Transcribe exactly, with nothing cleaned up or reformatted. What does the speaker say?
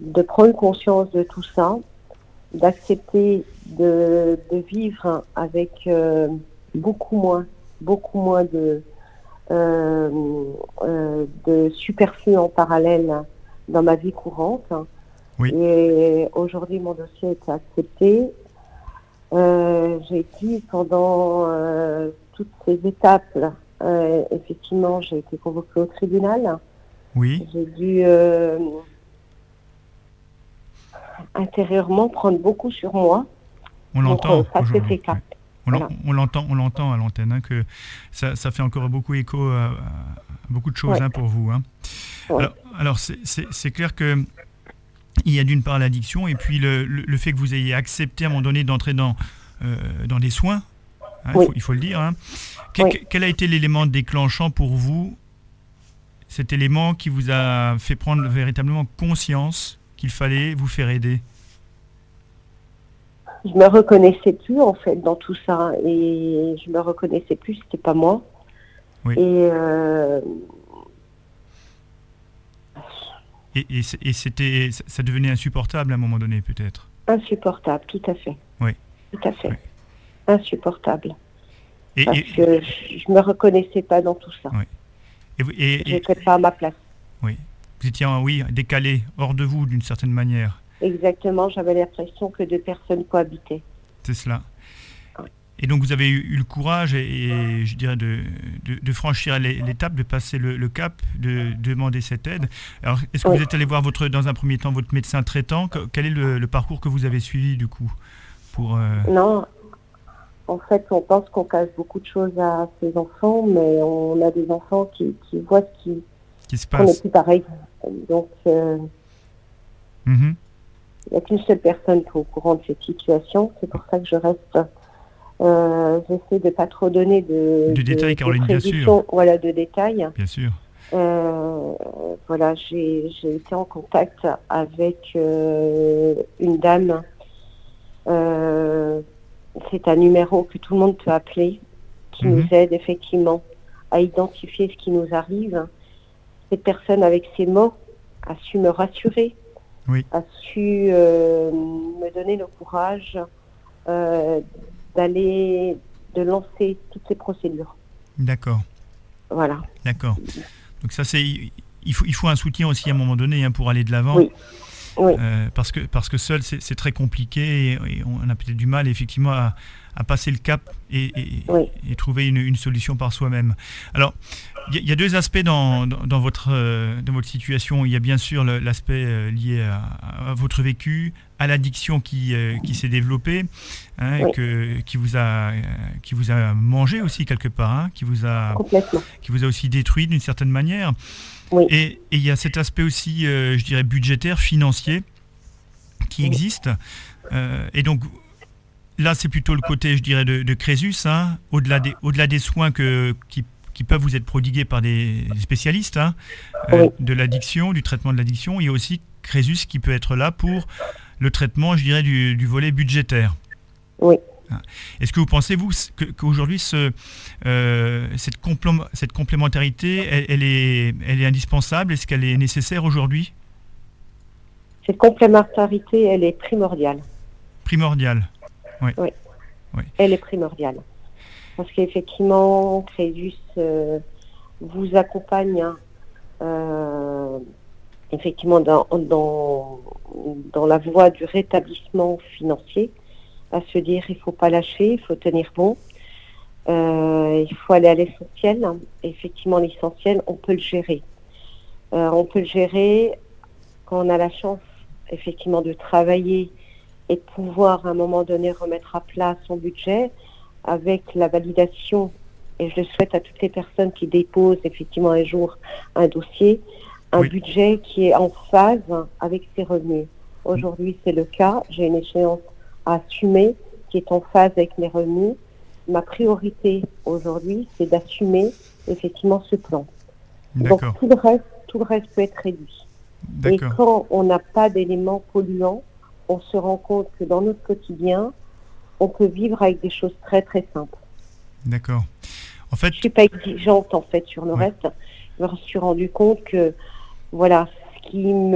de prendre conscience de tout ça, d'accepter de, de vivre avec euh, beaucoup moins, beaucoup moins de, euh, euh, de superflu en parallèle dans ma vie courante. Oui. Et aujourd'hui, mon dossier est accepté. Euh, j'ai dit pendant euh, toutes ces étapes, euh, effectivement, j'ai été convoquée au tribunal. Oui. J'ai dû euh, intérieurement prendre beaucoup sur moi. On l'entend pour passer ces étapes. Oui. On, voilà. on l'entend, on l'entend à l'antenne, hein, que ça, ça fait encore beaucoup écho à, à beaucoup de choses, ouais. hein, pour vous. Hein. Ouais. Alors, alors c'est, c'est, c'est clair que il y a d'une part l'addiction et puis le, le, le fait que vous ayez accepté à un moment donné d'entrer dans, euh, dans des soins, hein, oui. il, faut, il faut le dire. Hein. Que, oui. Quel a été l'élément déclenchant pour vous, cet élément qui vous a fait prendre véritablement conscience qu'il fallait vous faire aider? Je me reconnaissais plus en fait dans tout ça et je me reconnaissais plus, c'était pas moi. Oui. Et, euh... et, et, et c'était, ça devenait insupportable à un moment donné peut-être. Insupportable, tout à fait. Oui. Tout à fait. Oui. Insupportable. Et, Parce et, que je, je me reconnaissais pas dans tout ça. Oui. Et, vous, et, J'étais pas à ma place. Oui. Vous étiez, oui, décalé, hors de vous d'une certaine manière. Exactement, j'avais l'impression que deux personnes cohabitaient. C'est cela. Oui. Et donc vous avez eu, eu le courage et, et je dirais de, de, de franchir l'étape, de passer le, le cap, de, de demander cette aide. Alors est-ce que oui. vous êtes allé voir votre, dans un premier temps votre médecin traitant? Quel est le, le parcours que vous avez suivi du coup pour, euh... Non, en fait on pense qu'on cache beaucoup de choses à ses enfants, mais on a des enfants qui, qui voient ce qui, qui se passe. On n'est plus pareil. Donc euh... mm-hmm. Il n'y a qu'une seule personne qui est au courant de cette situation. C'est pour ça que je reste. Euh, j'essaie de ne pas trop donner de, de, de détails, Caroline, bien sûr. Voilà, de détails. Bien sûr. Euh, voilà, j'ai, j'ai été en contact avec euh, une dame. Euh, c'est un numéro que tout le monde peut appeler, qui mm-hmm. nous aide effectivement à identifier ce qui nous arrive. Cette personne, avec ses mots, a su me rassurer. Oui. a su euh, me donner le courage euh, d'aller, de lancer toutes ces procédures. D'accord. Voilà. D'accord. Donc ça, c'est, il faut, il faut un soutien aussi à un moment donné, hein, pour aller de l'avant. Oui. Oui. Euh, parce que parce que seul, c'est, c'est très compliqué et, et on a peut-être du mal effectivement à, à passer le cap et, et, oui. et trouver une, une solution par soi-même. Alors, il y, y a deux aspects dans, dans, dans, votre, euh, dans votre situation. Il y a bien sûr le, l'aspect euh, lié à, à votre vécu, à l'addiction qui, euh, qui s'est développée, hein, oui. que, qui, vous a, euh, qui vous a mangé aussi quelque part, hein, qui, vous a, qui vous a aussi détruit d'une certaine manière. Oui. Et il y a cet aspect aussi, euh, je dirais, budgétaire, financier, qui oui. existe. Euh, et donc, là, c'est plutôt le côté, je dirais, de, de Crésus, hein, au-delà, des, au-delà des soins que, qui, qui peuvent vous être prodigués par des, des spécialistes, hein, euh, oui. de l'addiction, du traitement de l'addiction. Il y a aussi Crésus qui peut être là pour le traitement, je dirais, du, du volet budgétaire. Oui. Est-ce que vous pensez, vous, que, qu'aujourd'hui, ce, euh, cette, complé- cette complémentarité, elle, elle, est, elle est indispensable? Est-ce qu'elle est nécessaire aujourd'hui? Cette complémentarité, elle est primordiale. Primordiale, oui. Oui. oui. Elle est primordiale. Parce qu'effectivement, Crésus euh, vous accompagne euh, effectivement dans, dans, dans la voie du rétablissement financier, à se dire il ne faut pas lâcher, il faut tenir bon, euh, il faut aller à l'essentiel. Effectivement, l'essentiel, on peut le gérer. Euh, on peut le gérer quand on a la chance, effectivement, de travailler et de pouvoir, à un moment donné, remettre à plat son budget avec la validation, et je le souhaite à toutes les personnes qui déposent, effectivement, un jour un dossier, un oui. budget qui est en phase avec ses revenus. Aujourd'hui, c'est le cas. J'ai une échéance à assumer, qui est en phase avec mes revenus. Ma priorité aujourd'hui, c'est d'assumer effectivement ce plan. D'accord. Donc tout le reste, tout le reste peut être réduit. D'accord. Et quand on n'a pas d'éléments polluants, on se rend compte que dans notre quotidien, on peut vivre avec des choses très très simples. D'accord. En fait, je suis pas exigeante en fait sur le oui. reste. Je me suis rendu compte que voilà, ce qui me